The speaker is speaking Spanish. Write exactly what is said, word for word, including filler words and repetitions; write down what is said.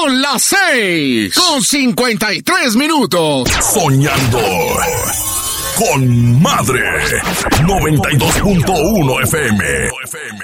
Son las seis con cincuenta y tres minutos. Soñando con Madre. noventa y dos punto uno F M.